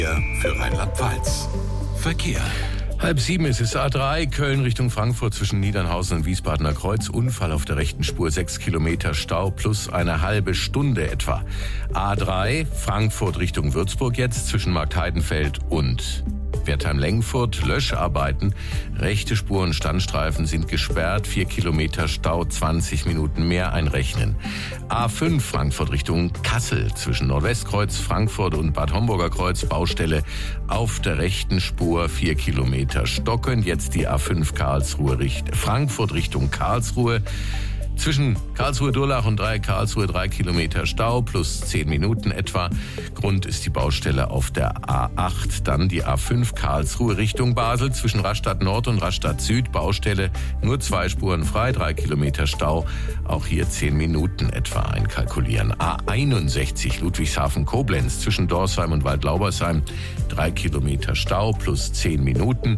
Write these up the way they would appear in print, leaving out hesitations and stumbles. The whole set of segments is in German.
für Rheinland-Pfalz. Verkehr. 6:30 ist es. A3 Köln Richtung Frankfurt zwischen Niedernhausen und Wiesbadener Kreuz. Unfall auf der rechten Spur, 6 Kilometer Stau plus eine halbe Stunde etwa. A3 Frankfurt Richtung Würzburg jetzt zwischen Marktheidenfeld und Wertheim-Lengfurt. Löscharbeiten. Rechte Spur und Standstreifen sind gesperrt. 4 Kilometer Stau, 20 Minuten mehr einrechnen. A5 Frankfurt Richtung Kassel zwischen Nordwestkreuz, Frankfurt und Bad Homburger Kreuz. Baustelle auf der rechten Spur, 4 Kilometer stockend. Jetzt die A5 Frankfurt Richtung Karlsruhe. Zwischen Karlsruhe-Durlach und Karlsruhe 3 Kilometer Stau plus 10 Minuten etwa. Grund ist die Baustelle auf der A8. Dann die A5 Karlsruhe Richtung Basel zwischen Rastatt Nord und Rastatt Süd. Baustelle nur 2 Spuren frei, 3 Kilometer Stau. Auch hier 10 Minuten etwa einkalkulieren. A61 Ludwigshafen-Koblenz zwischen Dorsheim und Waldlaubersheim. 3 Kilometer Stau plus 10 Minuten.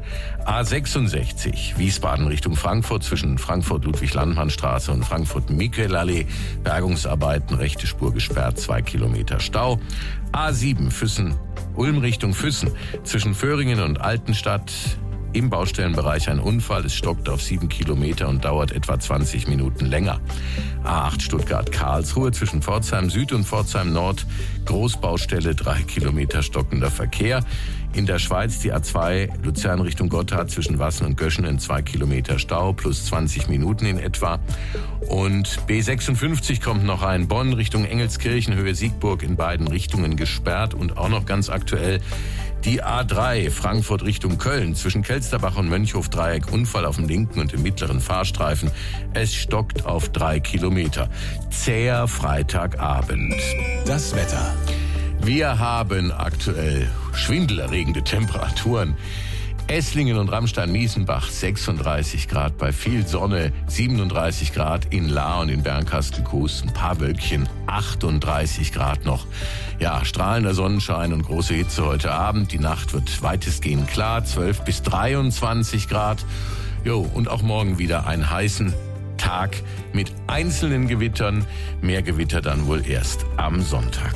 A66 Wiesbaden Richtung Frankfurt zwischen Frankfurt-Ludwig-Landmann-Straße und Frankfurt-Michelallee. Bergungsarbeiten, rechte Spur gesperrt, 2 Kilometer Stau. A7 Ulm Richtung Füssen zwischen Föhringen und Altenstadt. Im Baustellenbereich ein Unfall. Es stockt auf 7 Kilometer und dauert etwa 20 Minuten länger. A8 Stuttgart-Karlsruhe zwischen Pforzheim Süd und Pforzheim Nord. Großbaustelle, 3 Kilometer stockender Verkehr. In der Schweiz die A2 Luzern Richtung Gotthard zwischen Wassen und Göschenen 2 Kilometer Stau plus 20 Minuten in etwa. Und B56 kommt noch rein. Bonn Richtung Engelskirchen, Höhe Siegburg in beiden Richtungen gesperrt. Und auch noch ganz aktuell die A3 Frankfurt Richtung Köln zwischen Kelsterbach und Mönchhof-Dreieck. Unfall auf dem linken und im mittleren Fahrstreifen. Es stockt auf 3 Kilometer. Zäher Freitagabend. Das Wetter. Wir haben aktuell schwindelerregende Temperaturen. Esslingen und Ramstein-Miesenbach 36 Grad bei viel Sonne, 37 Grad in Lahr und in Bernkastel-Kues, ein paar Wölkchen, 38 Grad noch. Ja, strahlender Sonnenschein und große Hitze heute Abend. Die Nacht wird weitestgehend klar, 12 bis 23 Grad. Jo, und auch morgen wieder einen heißen Tag mit einzelnen Gewittern. Mehr Gewitter dann wohl erst am Sonntag.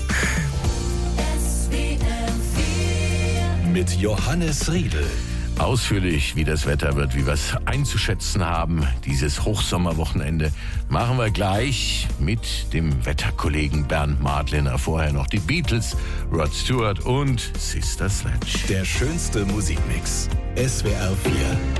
Mit Johannes Riedl. Ausführlich, wie das Wetter wird, wie wir es einzuschätzen haben, dieses Hochsommerwochenende, machen wir gleich mit dem Wetterkollegen Bernd Madlener. Vorher noch die Beatles, Rod Stewart und Sister Sledge. Der schönste Musikmix. SWR 4.